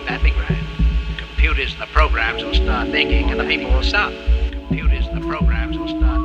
won't that be grand? Computers and the programs will start thinking and the people will stop. Computers and the programs will start